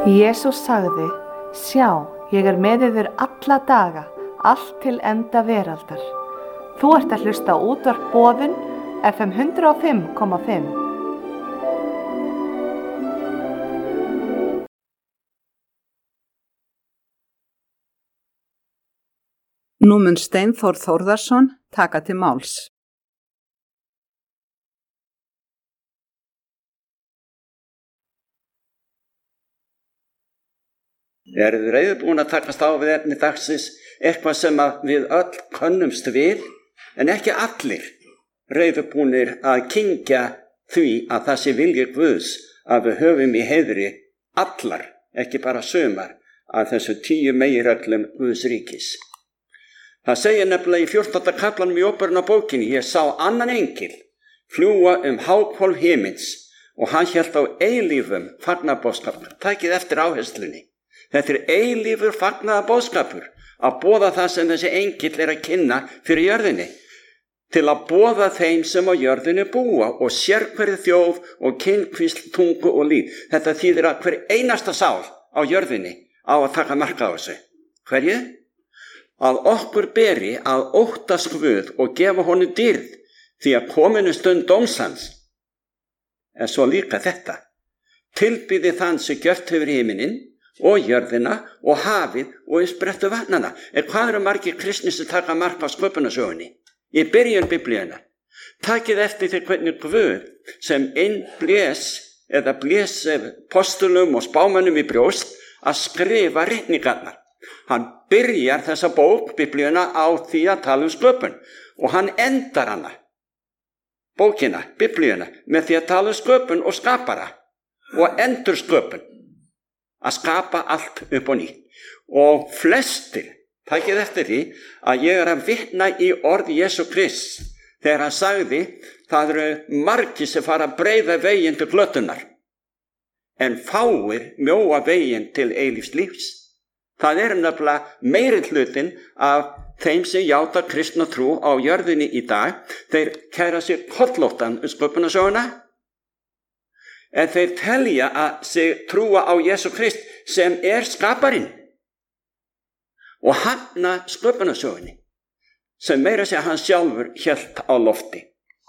Jesús sagði: Sjá, ég með yður alla daga, allt til enda veraldar. Þú ert að hlusta á útvarp Boðun, FM 105,5. Nú mun Steinþór Þórðarson taka til máls. Eruð þið reiðubúin að takast á við efni dagsins, eitthvað sem að við öll könnumst við, en ekki allir reiðubúnir að kyngja því að það sé vilji Guðs að við höfum í heiðri allar, ekki bara sumar, að þessu 10 meginreglum Guðs ríkis. Það segir nefnilega í 14. kaflanum í Óperunarbókinni: ég sá annan engil fljúga háhvolf himins og hann hélt á eilífum fagnaðarboðskap. Takið eftir áherslunni. Þetta eilífur fagnaðarboðskapur, að boða það sem þessi engill að kynna fyrir jörðinni, til að boða þeim sem á jörðinni búa og sérhverju þjóð og kynhvísl, tungu og líf. Þetta þýðir að hver einasta sál á jörðinni á að taka mark á þessu. Hverju? Að okkur beri að óttast Guð og gefa honum dýrð, því að kominu stund dóms hans. En svo líka þetta: tilbýði þann sem gjört hefur himininn og jörðina og hafið og sprettu vatnana. Hvað eru margir kristnir sem taka mark á sköpunarsögunni? Í byrjun Biblíunnar. Takið eftir því hvernig Guð sem blés postulum og spámönnum í brjóst að skrifa ritningarnar. Hann byrjar þessa bók, Biblíuna, á því að tala sköpun, og hann endar hana, bókina, Biblíuna, með því að tala sköpun og skapara og endur sköpun. Að skapa allt upp og nýtt. Og flestir, takið eftir því að ég að vitna í orð Jesú Krist þegar hann sagði: það eru margir sem fara að breiða veginn til glötunar, en fáir mjóa veginn til eilífs lífs. Það nefnilega meiri hlutin af þeim sem játa kristna trú á jörðinni í dag. Þeir kæra sér kollóttan sköpunarsöguna, en þeir telja að sig trúa á Jesú Krist sem skaparinn og hafna sköpunarsögunni sem meira segja hann sjálfur hélt á lofti.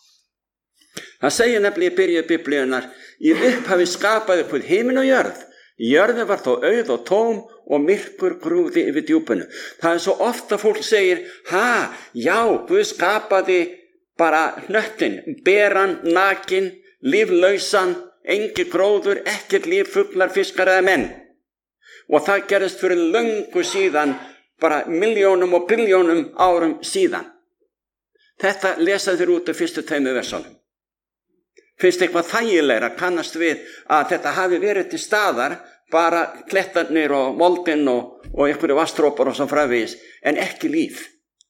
Það segir nefnilega í byrjun Biblíunnar: í upphafi skapaði Guð himin og jörð. Jörðin var þó auð og tóm og myrkur grúfði yfir djúpinu. Það svo ofta fólk segir: já, Guð skapaði bara hnöttin, beran, nakin, líflausan, engin gróður, ekkert líf, fuglar, fiskar eða menn. Og það gerðist fyrir löngu síðan, bara milljónum og billjónum árum síðan. Þetta lesa þér út af fyrstu 2 versunum. Finnst eitthvað þægilegra kannast við að þetta hafi verið til staðar, bara klettarnir og moldin og einhverju vatnsdropar og svo framvegis, en ekki líf.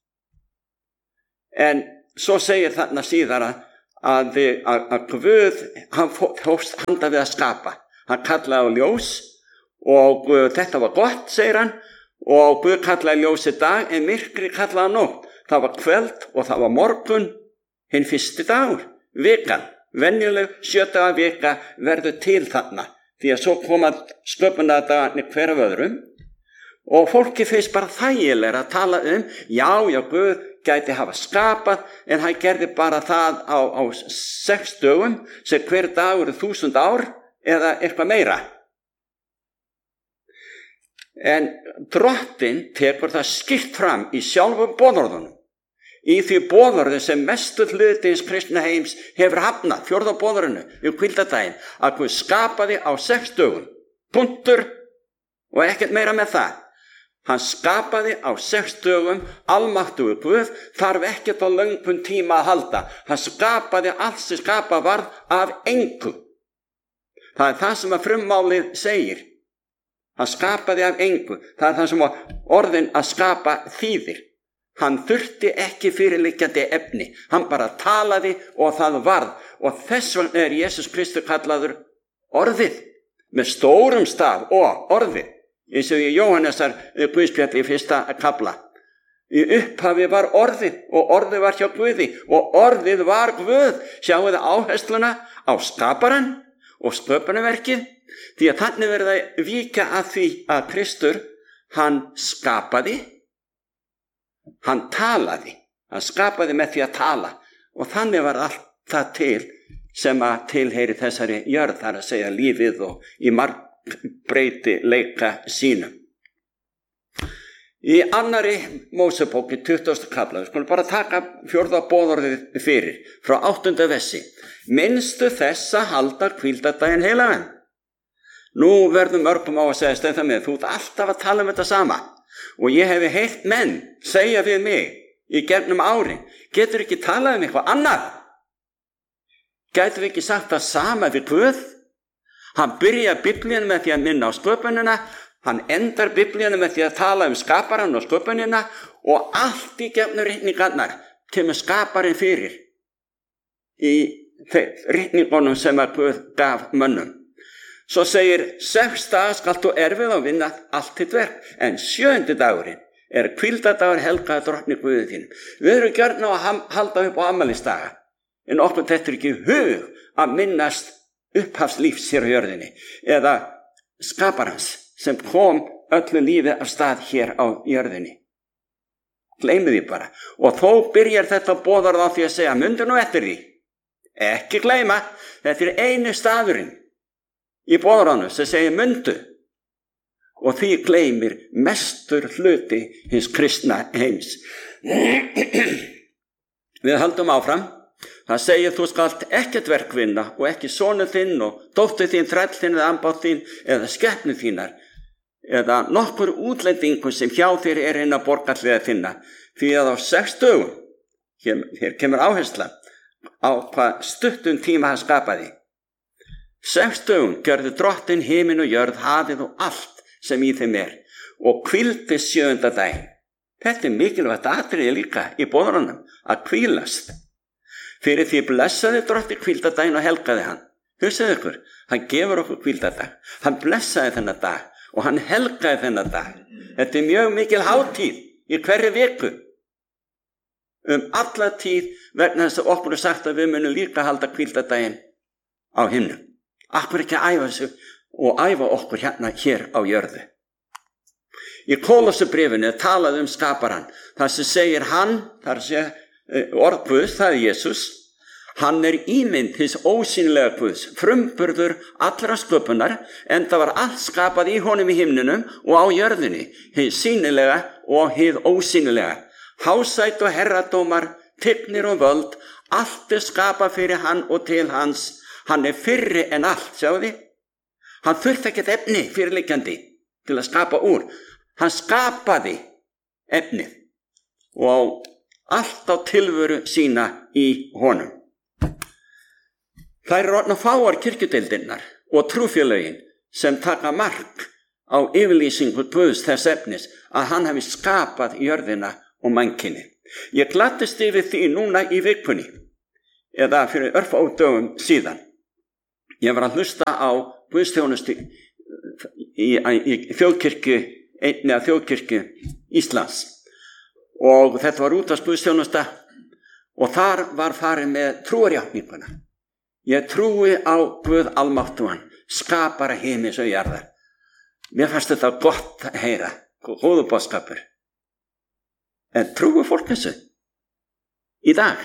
En svo segir þarna síðar að Guð, hann hófst handa við að skapa. Hann kallaði á ljós og þetta var gott, segir hann, og Guð kallaði ljósið dag, en myrkri kallaði nótt. Það var kvöld og það var morgun, hinn fyrsti dagur, vikan, venjuleg 7 daga vika verður til þarna, því að svo koma sköpunardagarnir hver af öðrum, og fólki finnst bara þægilega að tala já, Guð gæti hafa skapað, en hann gerði bara það á 6 dögum, sem hver dagur 1000 ár eða eitthvað meira. En Drottinn tekur það skýrt fram í sjálfum boðorðunum, í því boðorði sem mestu hluti hins kristna heims hefur hafnað, 4. boðorðinu í hvíldardaginn, að Guð skapaði á 6 dögum, punktur, og ekkert meira með það. Hann skapaði á 6 dögum, almáttugur Guð þarf ekkert á löngum tíma að halda. Hann skapaði allt sem skapað varð af engu. Það það sem að frummálið segir. Hann skapaði af engu. Það það sem orðin að skapa þýðir. Hann þurfti ekki fyrirliggjandi efni. Hann bara talaði og það varð. Og þess vegna Jesús Kristur kallaður orðið, með stórum staf, og orðið. Eins og í Jóhannesar Guðspjalli í 1. kafla. Í upphafi var orðið, og orðið var hjá Guði, og orðið var Guð. Sjáu þið áhersluna á skaparann og sköpunarverkið, því að þannig verða að víkja að því að Kristur, hann skapaði, hann talaði, hann skapaði með því að tala og þannig var allt það til sem að tilheyri þessari jörð, þar að segja lífið og í margbreytileika sínum. Í annarri Mósebók í 20. kafla, við skulum bara taka 4. boðorðið fyrir, frá 8. versi. Minnstu þess að halda hvíldardaginn heilagan. Nú verðum mörgum á að segja Steinþór með, þú ert alltaf að tala þetta sama og ég hefi heyrt menn segja við mig í gegnum árin, getur ekki talað eitthvað annað? Gætum við ekki sagt það sama við Guð? Hann byrja Biblíuna með því að minna á sköpunina, hann endar Biblíuna með því að tala skaparann og sköpunina og allt í gegnum ritningarnar kemur skaparinn fyrir í ritningunum sem að Guð gaf mönnum. Svo segir 6 daga skalt þú erfið og vinna allt þitt verk, en 7. dagurinn hvíldardagur helgaður drottni Guði þínum. Við erum gjörn á að halda upp á afmælisdaga, en okkur þetta ekki hug að minnast upphafslífs hér á jörðinni eða skaparans sem kom öllu lífi af stað hér á jörðinni. Gleymið því bara. Og þó byrjar þetta boðorð á því að segja, mundu nú eftir því. Ekki gleyma, þetta einu staðurinn í boðorðanum sem segir mundu. Og því gleymir mestur hluti hins kristna heims. Við höldum áfram. Það segir þú skalt ekkert verk vinna og ekki sonur þinn og dóttur þín, þræll þinn eða ambátt þín eða skepnur þínar eða nokkur útlendingur sem hjá þér innan borgarlega þinna, því að á 6 dögum, hér kemur áhersla á hvað stuttum tíma hann skapaði. 6 dögum gjörðu drottinn himinn og jörð, hafið og allt sem í þeim og hvíldi 7. daginn. Þetta mikilvægt atriði líka í boðorðunum, að hvílast. Fyrir því blessaði drottinn hvíldardaginn og helgaði hann. Hugsaðu ykkur, hann gefur okkur hvíldardag. Hann blessaði þennan dag og hann helgaði þennan dag. Þetta mjög mikil hátíð í hverri viku. Alla tíð vegna þess að okkur sagt að við munum líka halda hvíldardaginn á himnum. Akkur ekki að æfa þessu og æfa okkur hér á jörðu. Í Kólossabréfinu talaði skaparann. Það sem segir hann, þar sé orð Guðs, það Jesús, hann ímynd hins ósýnilega Guðs, frumburður allra sköpunar, en það var allt skapað í honum í himninum og á jörðinni, hið sýnilega og hið ósýnilega. Hásætt og herradómar, tignir og völd, allt skapað fyrir hann og til hans. Hann fyrri en allt, sjáu því? Hann þurfti ekkert efni fyrirliggjandi til að skapa úr. Hann skapaði efnið og allt á tilveru sína í honum. Það orðnar fáar kirkjudeildirnar og trúfélögin sem taka mark á yfirlýsingu Guðs þess efnis að hann hafi skapað jörðina og mannkynið. Ég gladdist yfir því núna í vikunni, eða fyrir örfáum dögum síðan. Ég var að hlusta á guðsþjónustu í þjóðkirkju, einni af þjóðkirkju Íslands. Og þetta var útvarpsguðsþjónusta og þar var farið með trúarjátninguna. Ég trúi á Guð almáttugan, skapara himins og jarðar. Mér fannst þetta gott að heyra, góður boðskapur. En trúi fólk þessu í dag?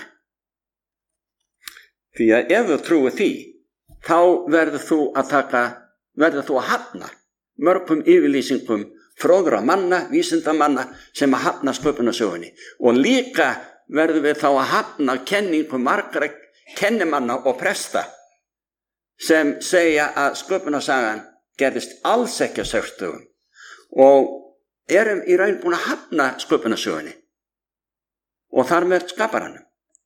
Því að ef þú trúi því, þá verður þú að hafna mörgum yfirlýsingum fróðra manna, vísindamanna sem að hafna sköpunarsögunni. Og líka verðum við þá að hafna kenningum margra kennimanna og presta sem segja að sköpunarsagan gerðist alls ekki á 6 dögum og erum í raun búin að hafna sköpunarsögunni og þar með skaparanum.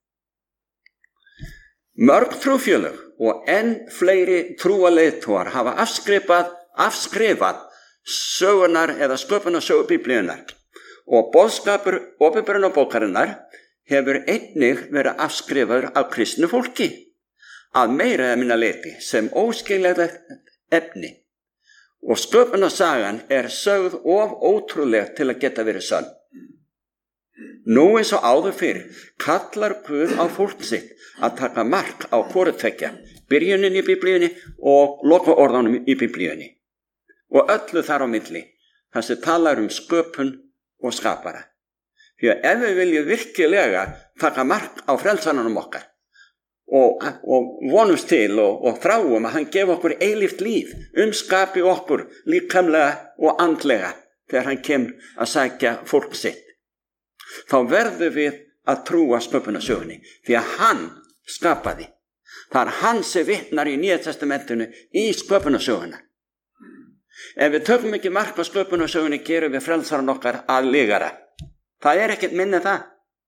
Mörg trúfélög og enn fleiri trúaleiðtogar hafa afskrifað sögunar eða sköpunarsögu Biblíunnar og boðskapur opinberunarbókarinnar hefur einnig verið afskrifaður af kristnu fólki að meira eða minna leyti sem óskiljanlegt efni og sköpunarsagan sögð of ótrúleg til að geta verið sönn. Nú eins og áður fyrir kallar Guð á fólk sitt að taka mark á hvoru tveggja, byrjunin í Biblíunni og loka orðanum í Biblíunni. Og öllu þar á milli, þar sem talar sköpun og skapara. Því að ef við viljum virkilega taka mark á frelsaranum okkar og vonumst til og þráum að hann gefa okkur eilíft líf, skapi okkur líkamlega og andlega þegar hann kemur að sækja fólk sitt, þá verðum við að trúa sköpunarsögunni, því að hann skapaði. Það er hann sem vitnar í Nýja testamentinu í sköpunarsöguna. Ef við tökum ekki mark á sköpunarsögunni, gerum við frelsaran okkar að lygara. Það er ekkert minni það.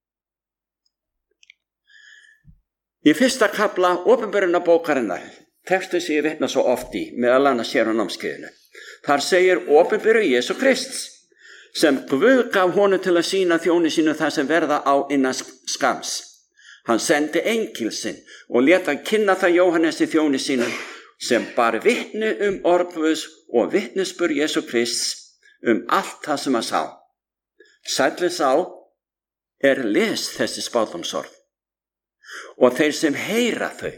Í fyrsta kafla opinberunarbókarinnar, textu sem ég vitna svo oft í, meðal annars hér á námskeiðinu, þar segir opinberu Jesú Krists, sem Guð gaf honum til að sýna þjóni sínu það sem verða á innan skams. Hann sendi engil sinn og lét hann kynna það Jóhannesi þjóni sínu, sem bar vitni orð Guðs og vitnisburð Jesú Krists allt það sem hann sá. Sælli sá les þessi spádómsorð og þeir sem heyra þau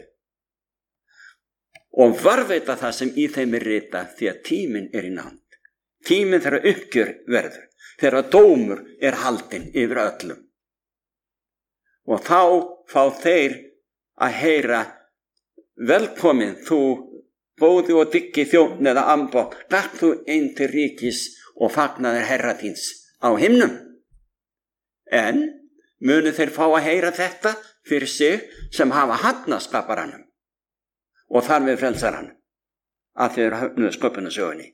og varðveita það sem í þeim ritað, því að tíminn í nánd. Tíminn þegar uppgjör verður, þegar dómur haldinn yfir öllum. Og þá fá þeir að heyra: velkomin þú góði og dyggi þjónn eða ambátt, gakk þú inn til ríkis og fagnaðir Herra þíns á himnum. En munu þeir fá að heyra þetta fyrir sig sem hafa hafnað skaparanum og þar við frelsaranum, að þeir höfnuðu sköpunarsögunni.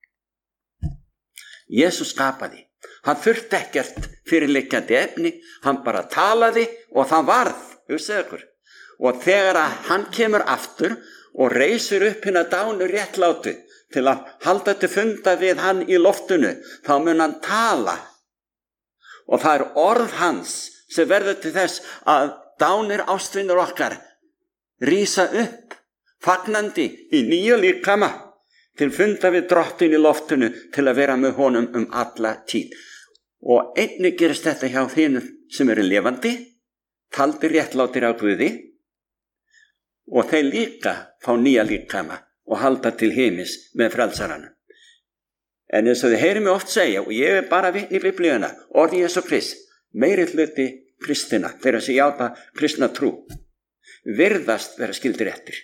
Jesús skapaði. Hann þurfti ekkert fyrirliggjandi efni, hann bara talaði og það varð, hugsið ykkur. Og þegar hann kemur aftur og reisir upp hina dánu réttlátu til að halda til funda við hann í loftinu, þá mun hann tala. Og það orð hans sem verður til þess að dánir ástvinir okkar rísa upp, fagnandi í nýju líkama, til funda við drottin í loftinu, til að vera með honum alla tíð. Og einnig gerist þetta hjá þeim sem eru lifandi, taldir réttlátir af Guði, og þeir líka fá nýja líkama og halda til heimis með frelsaranum. En eins og þið heyrir mig oft segja, og ég bara vitni í Biblíuna, orði Jesú Krist, meiri hluti kristina, þeirra sem játa kristna trú, virðast vera skildir eftir.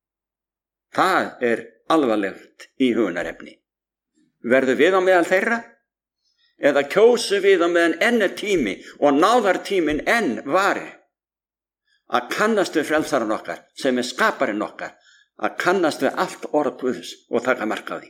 Það alvarlegt í hugunarefni. Verður við á meðal þeirra? Eða kjósu við á meðan enn tími og náðartímin enn varir að kannast við frelsaran okkar, sem skaparinn okkar, að kannast við allt orð Guðs og taka mark á því.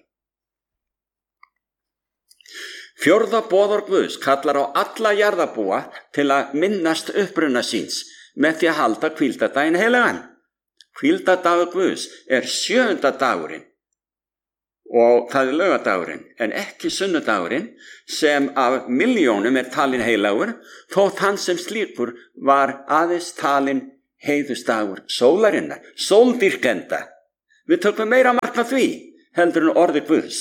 Fjórða boðorð Guðs kallar á alla jarðarbúa til að minnast uppruna síns með því að halda hvíldardaginn heilagan. Hvíldardagur Guðs 7. dagurinn og það laugardagurinn, en ekki sunnudagurinn, sem af milljónum talin heilagur, þótt hann sem slíkur var aðeins talin heiðustagur sólarinnar, sóldýrkenda. Við tökum meira mark á því heldur en orði Guðs.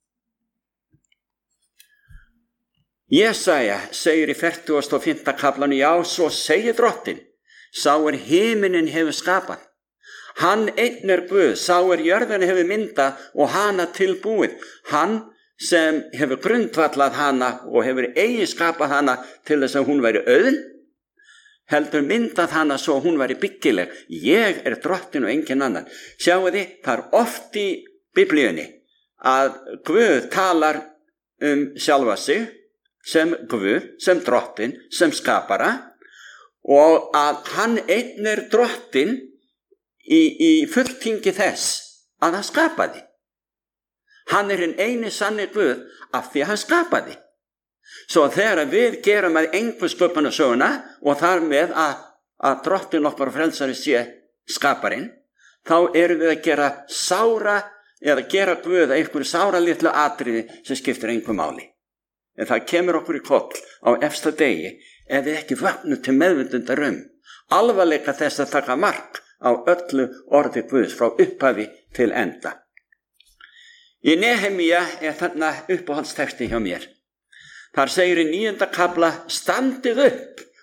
Jesaja segir í 45. kaflanum: já, svo segir drottin, sá himinin hefur skapað. Hann einn Guð, sá jörðina hefur myndað og hana tilbúið. Hann sem hefur grundvallað hana og hefur eigi skapað hana til þess að hún væri auðn, heldur myndað hana svo hún væri byggileg. Ég drottin og engin annan. Sjáu þið, það oft í Biblíunni að Guð talar sjálfa sig sem Guð, sem drottin, sem skapara, og að hann einn drottin í fulltingi þess að hann skapaði. Hann hinn eini sanni Guð af því að hann skapaði. Svo þegar við gerum að engu sköpunarsöguna og þar með að drottin okkar frelsari sé skaparinn, þá erum við að gera gera Guð einhverju sára litlu atriði sem skiptir engu máli. En það kemur okkur í koll á efsta degi ef við ekki vöknum til meðvitundar alvarleika þess að taka mark á öllu orði Guðs frá upphafi til enda. Í Nehemía þarna uppáhaldstexti hjá mér. Þar segir í 9. kafla: standið upp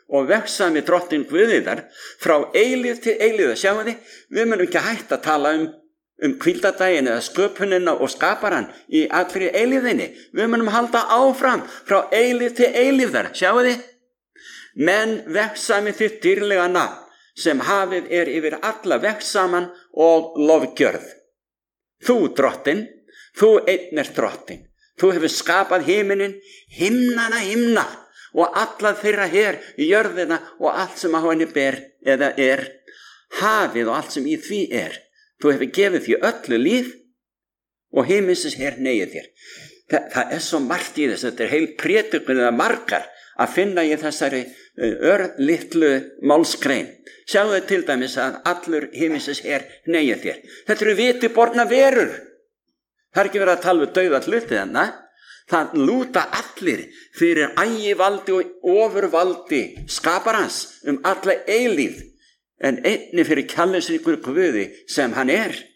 og vegsami drottin Guðiðar frá eilíð til eilíða. Sjáum þið, við munum ekki hægt að tala um hvíldardaginn eða sköpunina og skaparan í allri eilíðinni. Við munum halda áfram frá eilíð til eilíðar. Sjáum þið, menn vegsami þitt dýrlega nafn sem hafið yfir alla vegsaman og lofgjörð. Þú drottin, þú einn drottin. Þú hefur skapað himinin, himnana himna og alla þeirra her í jörðina og allt sem á henni ber eða hafið og allt sem í því Þú hefur gefið því öllu líf og himinsins her negið þér. Það svo margt í þess, þetta heil prédikun eða margar að finna í þessari örlitlu málsgrein. Sjáðu til dæmis að allur himinsins her negið þér. Þetta eru vitiborna verur. Það ekki verið að tala við dauða hluti þarna. Það lúta allir fyrir ægivaldi og ofurvaldi skaparans alla eilíð, en einni fyrir kærleiksríkur Guði sem hann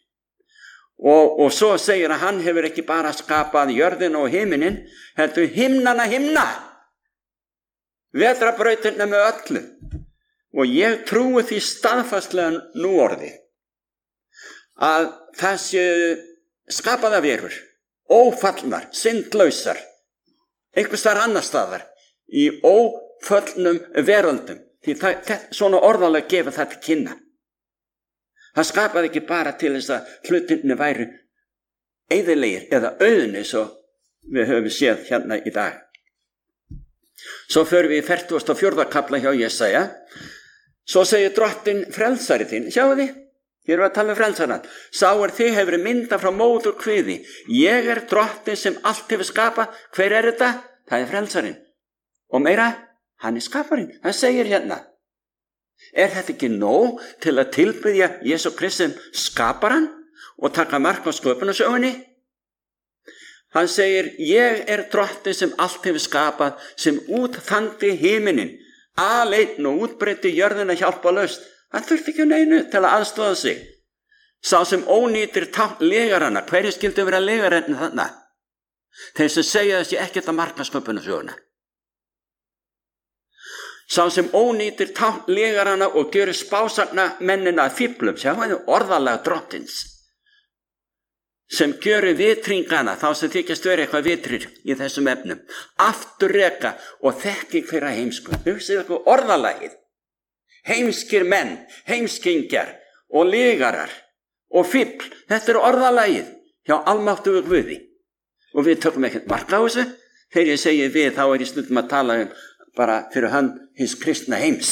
Og svo segir að hann hefur ekki bara skapað jörðina og himinin, heldur himnana himna, vetrarbrautina með öllu. Og ég trúi því staðfastlega nú orði að það séu skapaða verur, ófallnar, syndlausar, einhvers staðar annar staðar í óföllnum veröldum. Því svona orðalega gefa það til kynna. Það skapaði ekki bara til þess að hlutinni væru eyðilegir eða auðni, svo við höfum séð hérna í dag. Svo förum við í 44. kafla hjá Jesaja. Svo segir drottin frelsari þinn. Sjáu þið, hér erum við að tala um frelsaran. Sá þið hefur mynda frá móður kviði. Ég drottin sem allt hefur skapað. Hver þetta? Það frelsarinn. Og meira, hann skaparinn. Það segir hérna. Þetta ekki nóg til að tilbiðja Jesú Kristi skaparan og taka mark á sköpunarsögunni? Hann segir, ég drottin sem allt hefur skapað, sem útþandi himinin, aleinn og útbreiddi jörðina hjálpalaust. Hann þurfti ekki neinu til að aðstoða sig. Sá sem ónýtir tákn legarana, hverju skildi vera legarinn þarna? Þeir sem segja þessi ekkert að marka sköpunarsöguna. Sá sem ónýtir tákn legarana og gjörir spásagna mennina að fíflum, sjáðu orðalega drottins, sem gjörir vitringana, þá sem þykjast vera eitthvað vitrir í þessum efnum, afturreka og þekking fyrir heimsku. Hugsið eitthvað orðalagið. Heimskir menn, heimskingjar og legarar og fífl, þetta orðalagið hjá almáttugu Guði. Og við tökum ekkert mark á þessu. Þegar ég segi við, þá ég stundum að tala bara fyrir hönd hins kristna heims.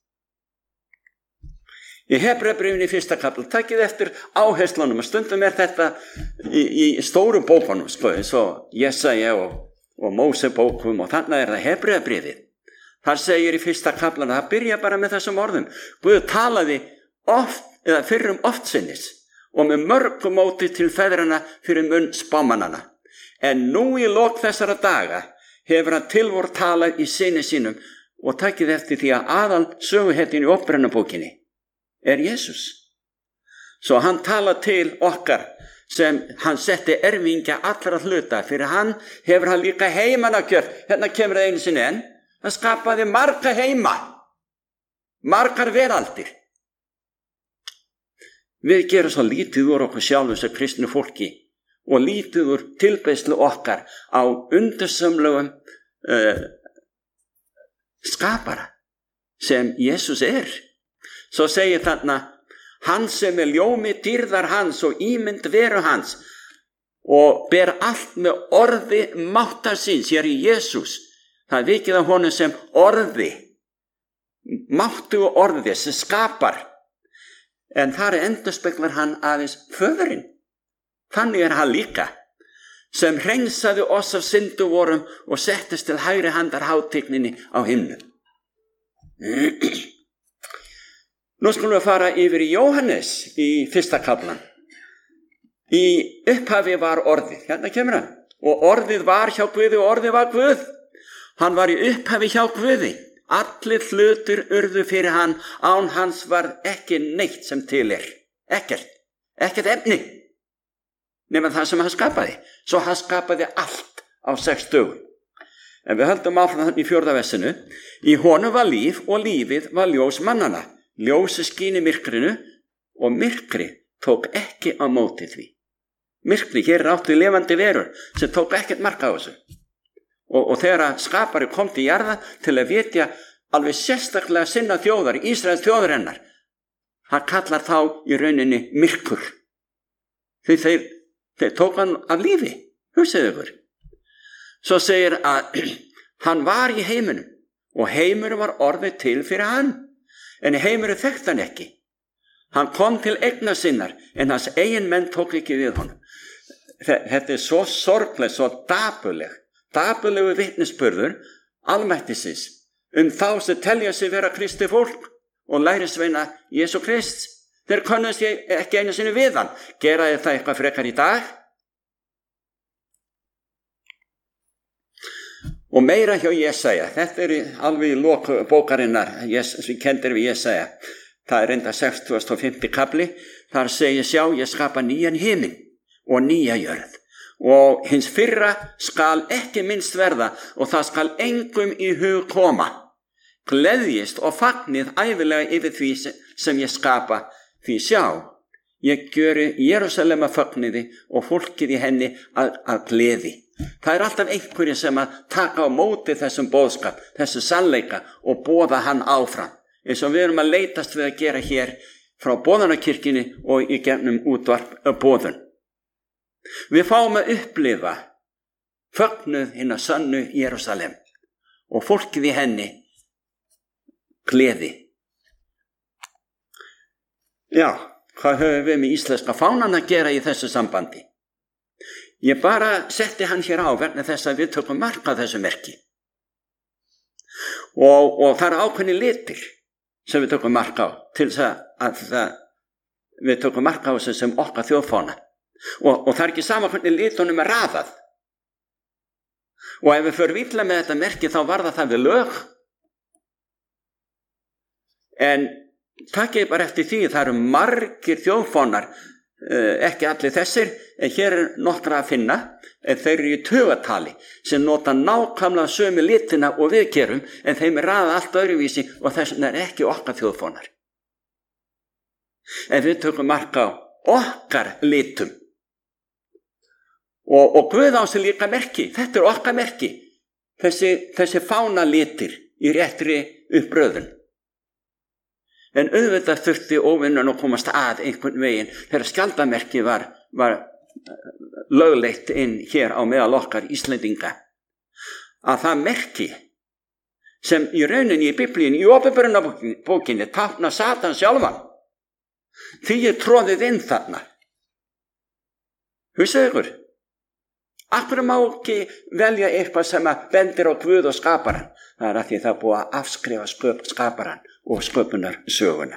Í Hebreabréfinu í 1. kafla, takið eftir áherslunum, og stundum þetta í stórum bókunum, eins og Jesaja og Mósebókum, og þannig það Hebreabréfið. Þar segir í 1. kaflan, það byrja bara með þessum orðum. Guð talaði oft, eða fyrrum oftsinnis, og með mörgum móti til feðrana fyrir munn spámannana. En nú í lok þessara daga hefur hann tilvor talað í syni sínum, og takið eftir því að aðal söguhettin í Upprunabókinni Jesús. Svo hann tala til okkar sem hann setti erfingja allra hluta. Fyrir hann hefur hann líka heimana gjörð. Hérna kemur það einu sinni enn. Það skapaði marga heima, margar veraldir. Við gerum svo lítið úr okkur sjálfum sem kristnu fólki og lítið úr tilbeiðslu okkar á undursömlegum skapara sem Jesús Svo segir þarna, hann sem ljómi dýrðar hans og ímynd veru hans og ber allt með orði máttar síns, í Jesús. Það er vikið af honum sem orði, máttu orði sem skapar. En þar endurspeglar hann aðeins föðurinn. Þannig hann líka, sem hreinsaði oss af syndu vorum og settist til hægri handar hátigninni á himnum. Nú skulum við fara yfir í Jóhannes í 1. kaflan. Í upphafi var orðið, hérna kemur hann, og orðið var hjá Guði og orðið var Guð. Hann var í upphafi hjá Guði. Allir hlutir urðu fyrir hann, án hans var ekki neitt sem til ekkert efni, nema það sem hann skapaði. Svo hann skapaði allt á 6 dögum. En við höldum áfram þannig í 4. versinu. Í honum var líf og lífið var ljós mannana. Ljósið skín í myrkrinu og myrkri tók ekki á móti því. Myrkri, hér áttu lifandi verur sem tók ekkert mark á þessu. Og þegar skapari kom til jarða til að vitja alveg sérstaklega sinna þjóðar, Ísraels þjóðarinnar, hann kallar þá í rauninni myrkur. Því þeir tók hann af lífi, hugsið ykkur. Svo segir að hann var í heiminum og heimurum var orðið til fyrir hann, en heimurum þekkt hann ekki. Hann kom til eigna sinnar, en hans eigin menn tók ekki við honum. Þetta svo sorgleg, svo dapurlegu vitnisburður almættisins þá sem telja sig vera Kristi fólk og lærisveina Jesú Krist. Þeir könnust ekki einu sinni við hann. Gera þið það eitthvað frekar í dag? Og meira hjá Jesaja. Þetta alveg í lok bókarinnar sem kendir við Jesaja. Það enda 65. kapli. Þar segir sjá, ég skapa nýjan himinn og nýja jörð. Og hins fyrra skal ekki minnst verða og það skal engum í hug koma. Gleðjist og fagnið ævilega yfir því sem ég skapa. Því sjá, ég gjöri Jerúsalem að fagniði og fólkið í henni að gleði. Það alltaf einhverjir sem að taka á móti þessum boðskap, þessu sannleika og boða hann áfram. Eins og við erum að leitast við að gera hér frá boðanakirkjunni og í gegnum útvarp boðun. Við fáum að upplifa fögnuð hinna sönnu Jerúsalem og fólkið í henni gleði. Já, hvað höfum við með íslenska fánan að gera í þessu sambandi? Ég bara setti hann hér á vegna þess að við tökum mark á þessu merki. Og það ákveðni litir sem við tökum mark á til þess að við tökum mark á þessu sem okkar þjóðfána. Og það ekki sama hvernig litunum raðað. Og ef við förum illa með þetta merki þá varða það við lög. En takkið bara eftir því, það eru margir þjóðfánar, ekki allir þessir, en hér nokkra að finna, en þeir eru í tugatali sem nota nákvæmlega sömu litina og við gerum, en þeim raða allt öðruvísi og þess vegna ekki okkar þjóðfánar. En við tökum mark á okkar litum. Og Guð á sig líka merki, þetta okkar merki, þessi fána litir í réttri uppröðun. En auðvitað þurfti óvinnan að komast að einhvern veginn þegar skjaldamerki var lögleitt inn hér á meðal okkar Íslendinga. Að það merki sem í rauninni í Biblíunni, í Åpenbarunarbókinni tákna Satan sjálfan, því er tróðið inn þarna. Hugsið ykkur, akkur má ekki velja eitthvað sem að bendir á Guð og skaparan. Það að því það búið að afskrifa skaparan og sköpunar söguna.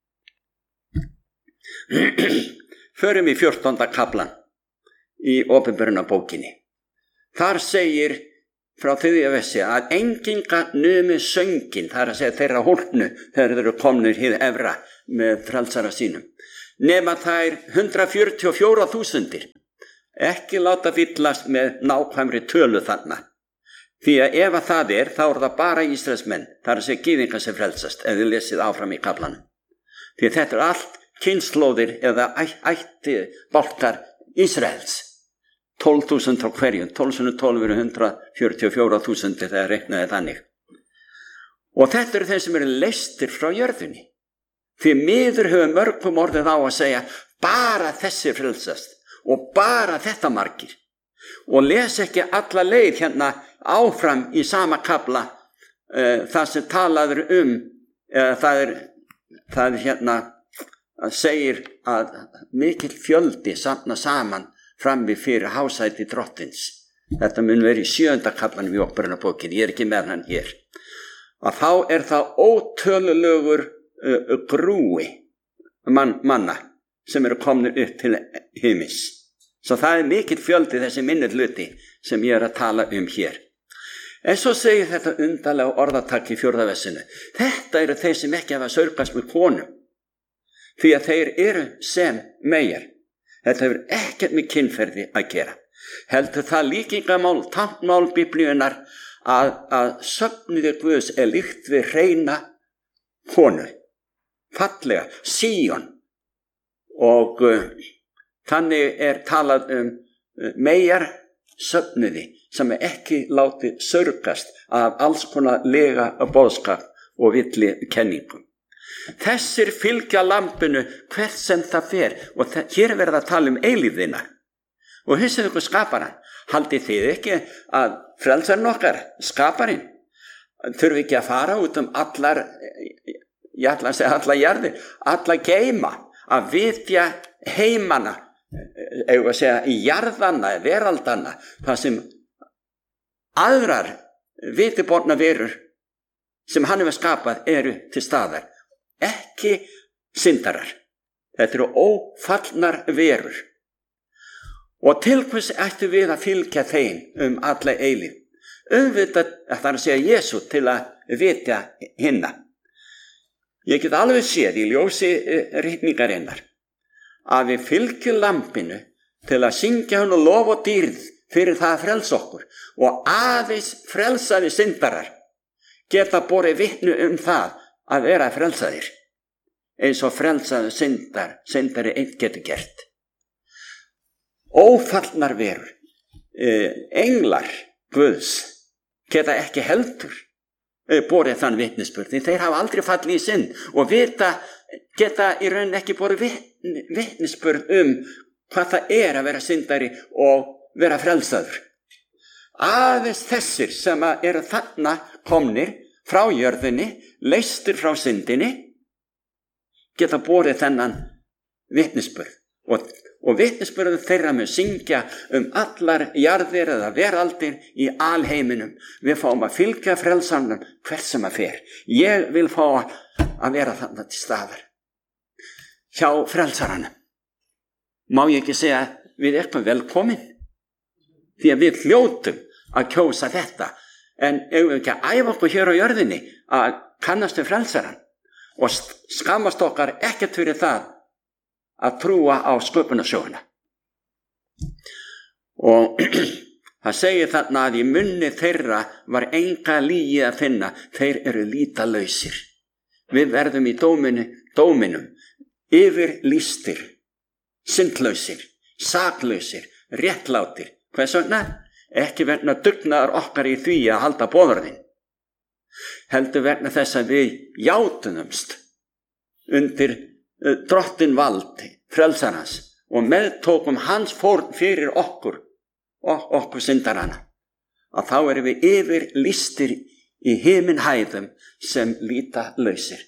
Förum í 14. kaplan í Åpenbarunarbókinni. Þar segir frá 3. versi að enginga numi söngin, það að segja þeirra hólpnu þegar þeir eru komnir hið efra með frelsara sínum, nema þær 144.000. Ekki láta fyllast með nákvæmri tölu þarna. Því að ef að það þá það bara Ísraelsmenn, það að segja gyðingar sem frelsast, ef þið lesið áfram í kaplanum. Því að þetta allt kynslóðir eða ætti bálkar Ísraels. 12.000 frá hverjum, 1212 eru 144.000 þegar reiknaði þannig. Og þetta eru þeir sem eru leystir frá jörðunni. Því miður hefur mörgum orðið á að segja bara þessi frelsast og bara þetta margir. Og les ekki alla leið hérna áfram í sama kapla það sem talaður það er hérna að segir að mikill fjöldi safna saman frammi fyrir hásæti drottins. Þetta mun verið í 7. kaplanum í Åpenbarunarbókinni, ég ekki með hann hér. Að þá það ótölulegur grúi manna sem eru komnir upp til himins. Svo það mikill fjöldi þessi minnir hluti sem ég að tala hér. En svo segir þetta undarlega orðatak í 4. versinu. Þetta eru þeir sem ekki hafa saurgast með konum. Því að þeir eru sem meyjar. Þetta hefur ekkert með kynferði að gera. Heldur það líkingamál, táknmál Biblíunnar að söfnuði Guðs líkt við hreina konu, fallega, Síon, og þannig talað meyjar söfnuði sem ekki látið sörgast af alls konar lega boðskap og villi kenningum. Þessir fylgja lambinu hvert sem það fer, og hér verið að tala eilífðina. Og hugsið ykkur skaparann, haldið þið ekki að frelsarinn okkar, skaparinn, þurfi ekki að fara út allar, ég ætla að segja allar jarðir, allar geima, að vitja heimana, eða að segja jarðanna, veraldanna, það sem aðrar vitiborna verur sem hann hefur skapað eru til staðar, ekki syndarar. Þetta eru ófallnar verur. Og til hvers ættu við að fylgja þeim alla eilífð? Auðvitað, það að segja Jesú, til að vitja hinna. Ég get alveg séð í ljósi ritningarinnar að við fylgjum lambinu til að syngja hann og lof og dýrð fyrir það að frelsa okkur, og aðeins frelsaði syndarar geta borið vitni það að vera frelsaðir, eins og frelsaði syndari einn getur gert. Ófallnar verur, englar Guðs geta ekki heldur borið þann vitnisburð, þeir hafa aldrei fallið í synd og geta í raun ekki borið vitnisburð hvað það að vera syndari og vera frelsaður. Aðeins þessir sem eru þarna komnir frá jörðinni, leystir frá syndinni, geta borið þennan vitnisburð, og vitnisburður þeirra mun syngja allar jarðir eða veraldir í alheiminum. Við fáum að fylgja frelsanum hvert sem að fer. Ég vil fá að vera þarna til staðar hjá frelsaranum. Má ég ekki segja við eitthvað velkomin, því að við hljótum að kjósa þetta, en eigum við ekki að æfa okkur hér á jörðinni að kannast við frelsaran og skammast okkar ekkert fyrir það að trúa á sköpunarsöguna. Og það segir þarna að í munni þeirra var enga lygi að finna, þeir eru lýtalausir. Við verðum í dóminum yfirlýstir, syndlausir, saklausir, réttlátir. Hvers vegna? Ekki vegna dugnaðar okkar í því að halda boðorðin, heldur vegna þess að við játunumst undir drottin vald frelsarans og meðtókum hans fórn fyrir okkur og okkur syndarana, að þá erum við yfirlýstir í himinhæðum sem lýtalausir.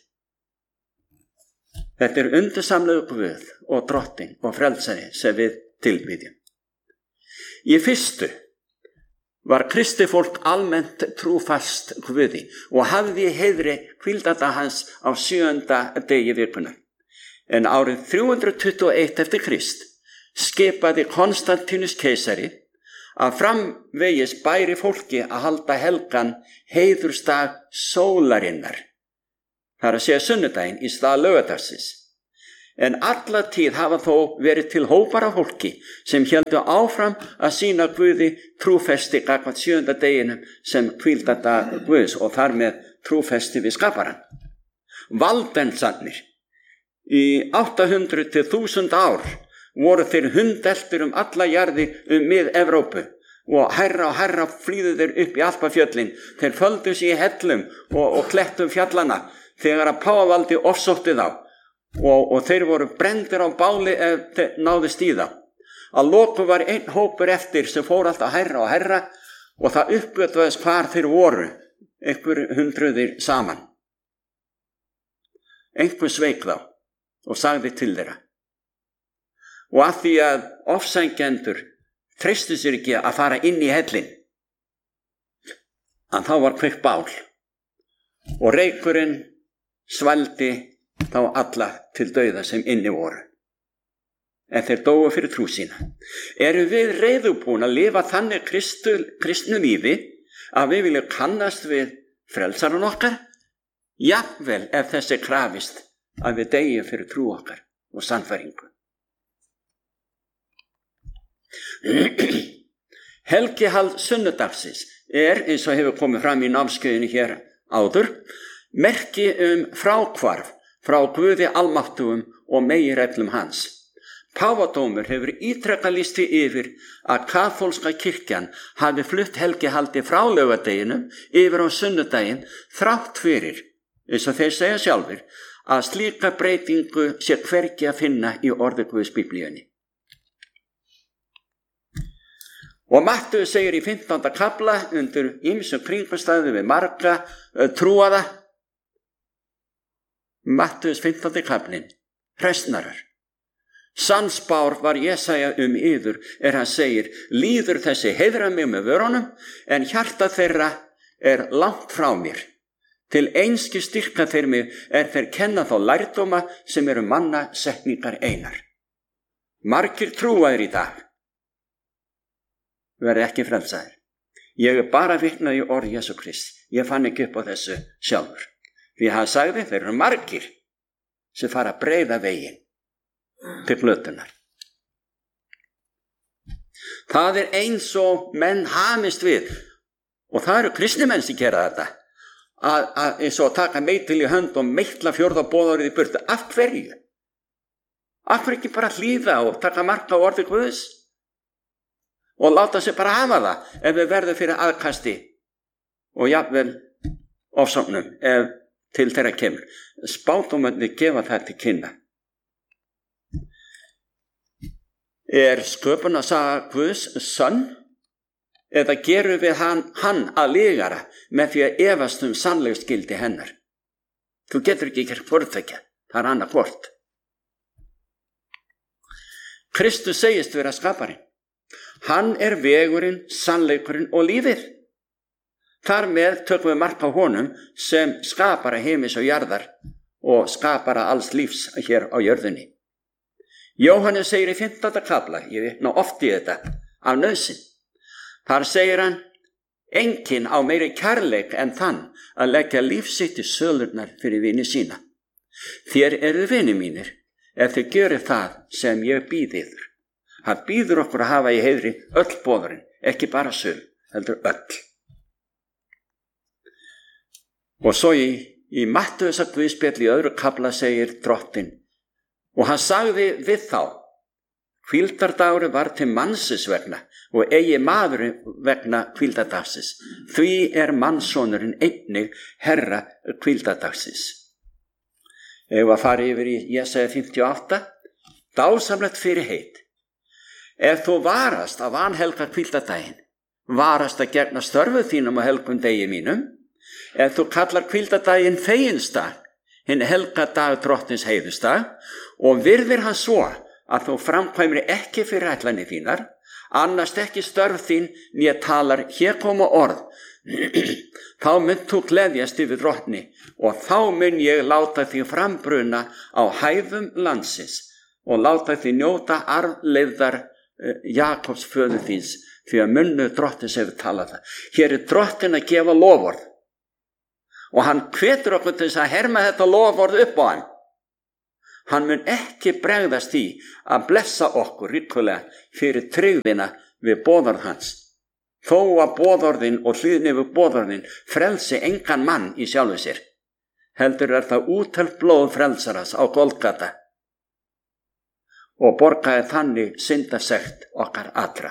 Þetta undursamlegur Guð og drottin og frelsari sem við tilbýðjum. Í fyrstu var kristi fólk almennt trúfast Guði og hafði í heiðri hvíldardag hans á 7. degi vikunnar. En árið 321 eftir Krist skipaði Konstantínus keisari að framvegis bæri fólki að halda helgan heiðursdag sólarinnar, það að segja sunnudaginn í stað laugardagsins. En alla tíð hafa þó verið til hópar af fólki sem héldu áfram að sýna Guði trúfesti gagnvart 7. deginum sem hvíldardag Guðs og þar með trúfesti við skaparann. Valdensarnir í 800 til 1000 ár voru þeir hundeltir alla jarði mið-Evrópu og hærra flýðu þeir upp í Alpafjöllin. Þeir földu sig í hellum og klettum fjallana þegar að páfavaldi ofsótti þá. Og þeir voru brenndir á báli ef þeir náðust í þá. Að lokum var einn hópur eftir sem fór alltaf hærra og hærra og það uppgötvaðist hvar þeir voru, einhver hundruðir saman. Einhver sveik þá og sagði til þeirra. Og að því að ofsækjendur treystu sér ekki að fara inn í hellin, að þá var kveikt bál og reykurinn svaldi þá alla til dauða sem inni voru. En þeir dóu fyrir trú sína. Erum við reiðubúin að lifa þannig kristnu lífi að við viljum kannast við frelsaran okkar? Jafnvel ef þessi krafist að við deyjum fyrir trú okkar og sannfæringu. Helgihald sunnudagsins eins og hefur komið fram í námskeiðinu hér áður, merki fráhvarf frá Guði almáttugum og meginreglum hans. Páfadómur hefur ítrekað lýst því yfir að kaþólska kirkjan hafi flutt helgihaldi frá laugardeginum yfir á sunnudaginn þrátt fyrir, eins og þeir segja sjálfir, að slíka breytingu sé hvergi að finna í orði Guðs Biblíunni. Og Mattheus segir í 15. kafla undir ýmsum kringumstæðum við marga trúaða, Mattheus 15. kaflinn, hræsnarar. Sannspár var Jesaja yður hann segir, líður þessi heiðra mig með vörunum, en hjarta þeirra langt frá mér. Til einskis styrka þeir mig þeir kenna þá lærdóma sem eru manna setningar einar. Margir trúaðir í dag verði ekki frelsaðir. Ég bara vitnað í orð Jesú Krist. Ég fann ekki upp á þessu sjálfur. Því hann sagði, þeir eru margir sem fara að breiða veginn til glötunar. Það eins og menn hamist við, og það eru kristni menn sem gera þetta, að eins og taka meitil í hönd og meitla fjórða boðorðið í burtu. Af hverju? Af hverju ekki bara hlýða og taka mark á orði Guðs og láta sig bara hafa það ef við verðum fyrir aðkasti og jafnvel ofsóknum ef til þeirra kemur. Spádómarnir gefa það til kynna. Sköpunarsaga Guðs sönn, eða gerum við hann að lygara með því að efast sannleiksgildi hennar? Þú getur ekki gert hvortveggja, það annað hvort. Kristus segist vera skaparinn. Hann vegurinn, sannleikurinn og lífið. Þar með tökum við mark á honum sem skapara heimis og jarðar og skapara alls lífs hér á jörðinni. Jóhannes segir í 15. kafla, ég vitna oft í þetta, af nauðsyn. Þar segir hann, enginn á meiri kærleik en þann að leggja líf sitt í sölurnar fyrir vini sína. Þér eru vini mínir, ef þið gjörir það sem ég býð yður. Hann býður okkur að hafa í heiðri öll boðurinn, ekki bara söl, heldur öll. Og svo í Mattheusar Guðspjalli í 2. kafla segir drottinn, og hann sagði við þá, hvíldardagur var til mannsins vegna og eigi maðurinn vegna hvíldardagsins. Því mannssonurinn einnig herra hvíldardagsins. Ef að fara yfir í Jesaja 58, dásamlegt fyrirheit. Ef þú varast að vanhelga hvíldardaginn, varast að gegna störfu þínum og helgum degi mínum, ef þú kallar hvíldardaginn feginsdag, hinn helga dag drottins heiðustag, og virðir hann svo að þú framkvæmir ekki fyrir ætlanir þínar, annast ekki störf þín né talar hér koma orð, þá mun þú gleðjast yfir drottni og þá mun ég láta þig frambruna á hæðum landsins og láta þig njóta arfleifðar Jakobs föður þíns, því að munnu drottins hefur talað það. Hér drottin að gefa loforð og hann hvetur okkur til þess að herma þetta loforð upp á hann. Hann mun ekki bregðast í að blessa okkur ríkulega fyrir tryggðina við boðorð hans. Þó að boðorðin og hlýðni við boðorðin frelsi engan mann í sjálfu sér. Heldur það úthelt blóð frelsaras á Golgata og borgaði þannig syndasekt okkar allra.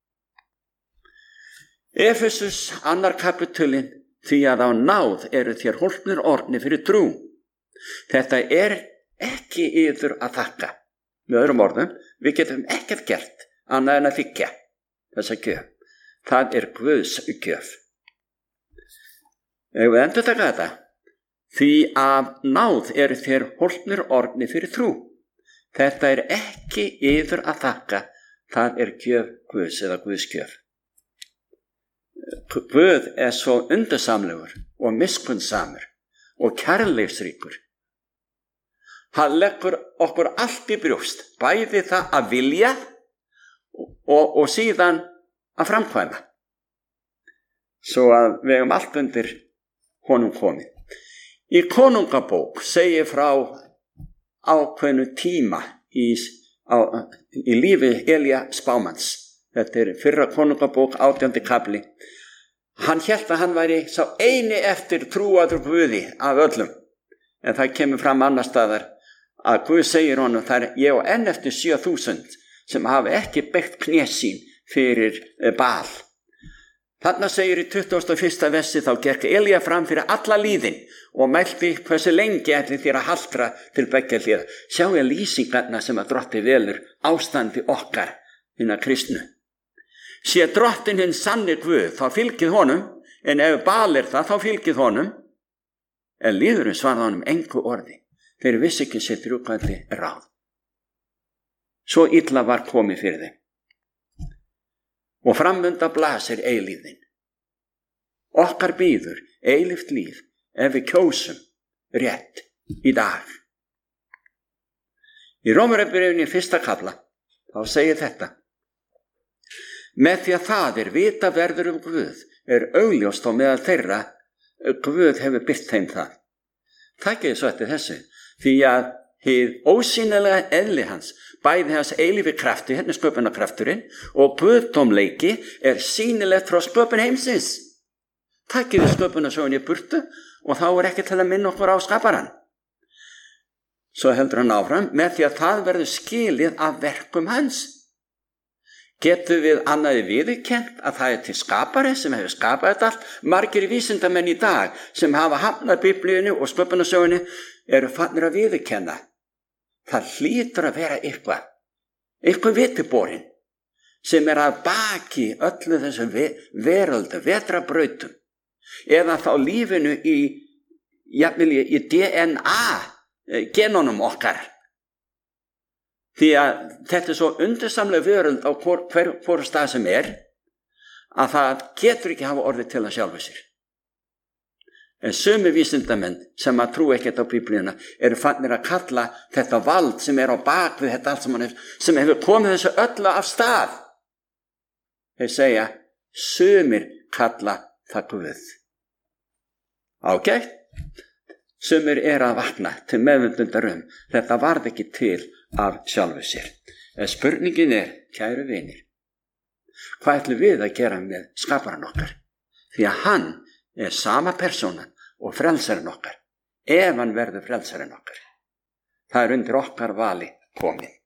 Efesus 2. kapitulinn, því að á náð eru þér hólpnir orðni fyrir trú. Þetta ekki yður að þakka. Með öðrum orðum, við getum ekkert gert annað en að þiggja þessa gjöf. Það Guðs gjöf. Ef við endurtaka þetta, því að náð eru þér hólpnir orðni fyrir trú. Þetta ekki yður að þakka, það gjöf Guðs eða Guðs gjöf. Guð svo undursamlegur og miskunnsamur og kærleiksríkur. Hann leggur okkur allt í brjóst, bæði það að vilja og síðan að framkvæma. Svo að við höfum allt undir honum komið. Í Konungabók segir frá ákveðnu tíma í lífi Elía spámanns, Þetta fyrra konungabók, 18. kafli. Hann hélt að hann væri sá eini eftir trúaður Guði af öllum. En það kemur fram annar staðar að Guð segir honum þar, ég og enn eftir 7.000 sem hafa ekki beygt kné sín fyrir Baal. Þarna segir í 21. versi, þá gekk Elía fram fyrir alla líðin og mælti hversu lengi ætli þér að haltra til beggja hliða. Sjáu lýsingarna sem að Drotti velur ástandi okkar hinna kristnu. Sé Drottin hinn sanni Guð, þá fylgið honum, en ef Baal það, þá fylgið honum. En líðurinn svarði honum engu orði. Þeir vissi ekki sitt rjúkandi ráð. Svo illa var komið fyrir þeim. Og framönda blasir eilífðin. Okkar bíður eilíft líf ef við kjósum rétt í dag. Í Rómarbréfinu 1. kafla þá segir þetta: með því að það vita verður Guð augljóst á meðal þeirra Guð hefur birt þeim það. Takkið svo eftir þessu, því að hið ósýnilega eðli hans, bæði hans eilífi krafti, hérna sköpunarkrafturinn, og guðdómleiki sýnilegt frá sköpun heimsins. Takkið við sköpunarsögunni í burtu og þá ekki til að minna okkur á skaparann. Svo heldur hann áfram, með því að það verður skilið af verkum hans. Getum við annaði viðurkennt að það til skapari sem hefur skapað þetta allt? Margir vísindamenn í dag sem hafa hafnað Biblíunni og sköpunarsögunni eru farnir að viðurkenna. Það hlýtur að vera eitthvað vitiborinn sem að baki öllu þessu veröldu, vetrabrautum, eða þá lífinu í DNA genunum okkar. Því að þetta svo undursamlega veröld á hvora stað sem að það getur ekki hafa orðið til að sjálfu sér. En sömu vísindamenn sem að trú ekkert á Biblíuna eru fannir að kalla þetta vald sem á bak við þetta allt saman, sem hefur komið þessu öllu af stað. Þeir segja, sumir kalla það Guð. Ágætt? Sumir að vakna til meðvitundar þetta varð ekki til af sjálfu sér. En spurningin kæru vinir, hvað ætlum við að gera með skaparann okkar? Því að hann sama persónan og frelsarinn okkar, ef hann verður frelsarinn okkar. Það undir okkar vali komið.